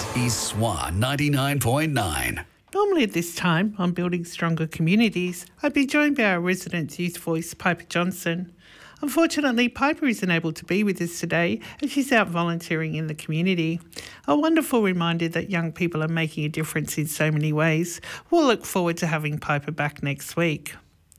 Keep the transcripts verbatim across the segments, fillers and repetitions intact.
is S W A ninety-nine point nine. Normally at this time on Building Stronger Communities, I'd be joined by our resident youth voice, Piper Johnson. Unfortunately, Piper isn't able to be with us today as she's out volunteering in the community. A wonderful reminder that young people are making a difference in so many ways. We'll look forward to having Piper back next week.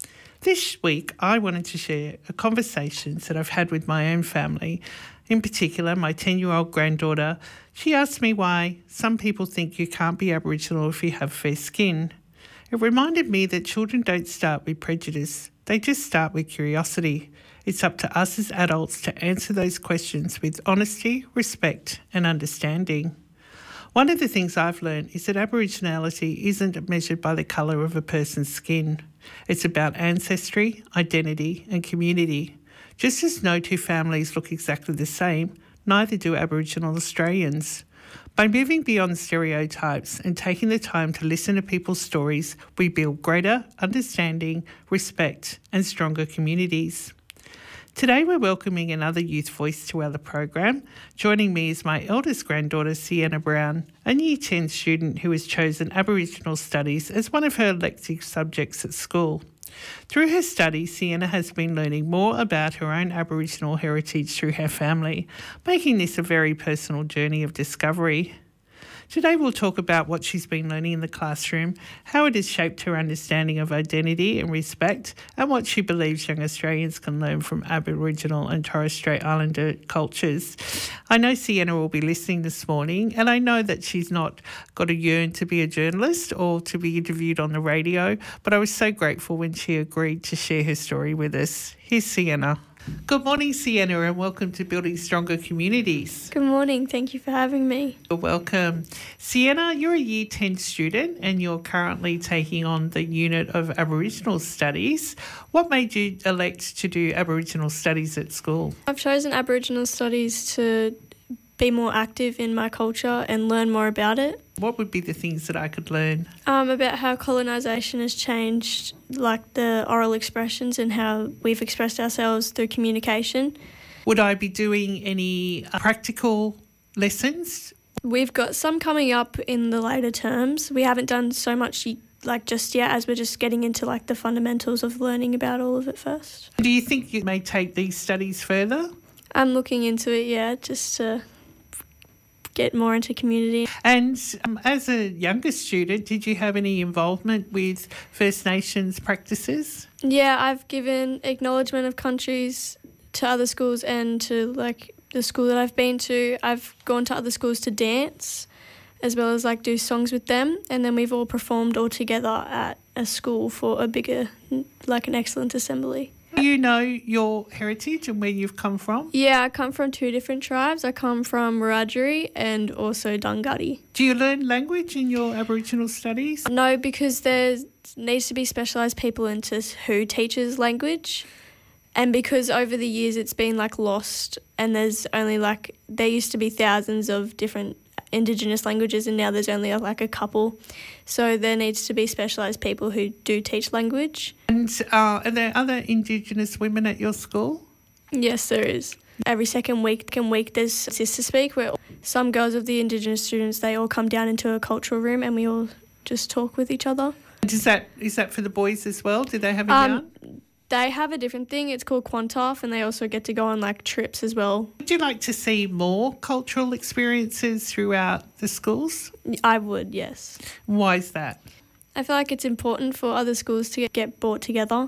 This week, I wanted to share a conversations that I've had with my own family. In particular, my ten-year-old granddaughter. She asked me why some people think you can't be Aboriginal if you have fair skin. It reminded me that children don't start with prejudice. They just start with curiosity. It's up to us as adults to answer those questions with honesty, respect and understanding. One of the things I've learned is that Aboriginality isn't measured by the colour of a person's skin. It's about ancestry, identity and community. Just as no two families look exactly the same, neither do Aboriginal Australians. By moving beyond stereotypes and taking the time to listen to people's stories, we build greater understanding, respect and stronger communities. Today we're welcoming another youth voice to our program. Joining me is my eldest granddaughter, Sienna Brown, a Year ten student who has chosen Aboriginal Studies as one of her elective subjects at school. Through her studies, Sienna has been learning more about her own Aboriginal heritage through her family, making this a very personal journey of discovery. Today we'll talk about what she's been learning in the classroom, how it has shaped her understanding of identity and respect, and what she believes young Australians can learn from Aboriginal and Torres Strait Islander cultures. I know Sienna will be listening this morning, and I know that she's not got a yearn to be a journalist or to be interviewed on the radio, but I was so grateful when she agreed to share her story with us. Here's Sienna. Good morning, Sienna, and welcome to Building Stronger Communities. Good morning. Thank you for having me. You're welcome. Sienna, you're a Year ten student and you're currently taking on the unit of Aboriginal Studies. What made you elect to do Aboriginal Studies at school? I've chosen Aboriginal Studies to be more active in my culture and learn more about it. What would be the things that I could learn? Um, about how colonisation has changed, like the oral expressions and how we've expressed ourselves through communication. Would I be doing any uh, practical lessons? We've got some coming up in the later terms. We haven't done so much like just yet, as we're just getting into like the fundamentals of learning about all of it first. Do you think you may take these studies further? I'm looking into it, yeah, just to get more into community. And um, as a younger student, did you have any involvement with First Nations practices? Yeah, I've given acknowledgement of countries to other schools and to like the school that I've been to. I've gone to other schools to dance as well as like do songs with them, and then we've all performed all together at a school for a bigger, like an excellent assembly. Do you know your heritage and where you've come from? Yeah, I come from two different tribes. I come from Wiradjuri and also Dunghutti. Do you learn language in your Aboriginal studies? No, because there needs to be specialised people into who teaches language. And because over the years it's been like lost, and there's only like, there used to be thousands of different Indigenous languages and now there's only like a couple. So there needs to be specialised people who do teach language. And uh, are there other Indigenous women at your school? Yes, there is. Every second week, second week there's Sister Speak, where some girls of the Indigenous students, they all come down into a cultural room and we all just talk with each other. Is that is that for the boys as well? Do they have a um, yarn? They have a different thing. It's called Quantoff, and they also get to go on like trips as well. Would you like to see more cultural experiences throughout the schools? I would, yes. Why is that? I feel like it's important for other schools to get brought together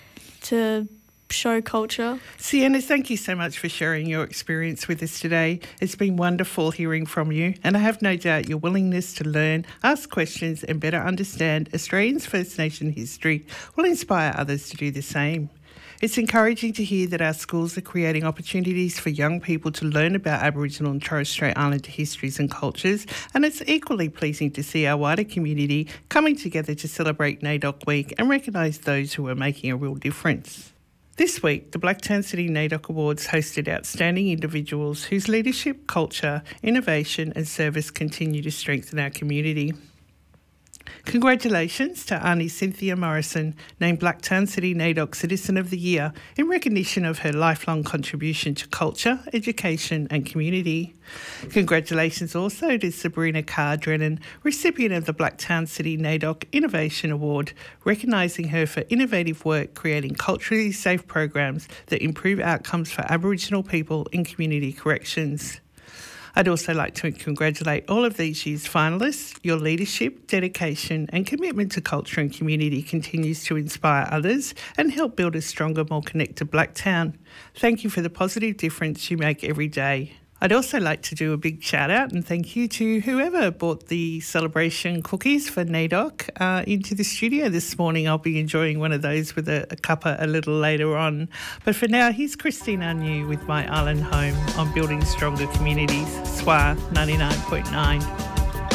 to show culture. Sienna, thank you so much for sharing your experience with us today. It's been wonderful hearing from you, and I have no doubt your willingness to learn, ask questions and better understand Australians' First Nation history will inspire others to do the same. It's encouraging to hear that our schools are creating opportunities for young people to learn about Aboriginal and Torres Strait Islander histories and cultures, and it's equally pleasing to see our wider community coming together to celebrate NAIDOC Week and recognise those who are making a real difference. This week, the Blacktown City NAIDOC Awards hosted outstanding individuals whose leadership, culture, innovation and service continue to strengthen our community. Congratulations to Auntie Cynthia Morrison, named Blacktown City NAIDOC Citizen of the Year in recognition of her lifelong contribution to culture, education and community. Congratulations also to Sabrina Carr-Drennan, recipient of the Blacktown City NAIDOC Innovation Award, recognising her for innovative work creating culturally safe programs that improve outcomes for Aboriginal people in community corrections. I'd also like to congratulate all of these year's finalists. Your leadership, dedication and commitment to culture and community continues to inspire others and help build a stronger, more connected Blacktown. Thank you for the positive difference you make every day. I'd also like to do a big shout out and thank you to whoever brought the celebration cookies for NAIDOC uh, into the studio this morning. I'll be enjoying one of those with a, a cuppa a little later on. But for now, here's Christine Anu with My Island Home on Building Stronger Communities, S W A ninety-nine point nine.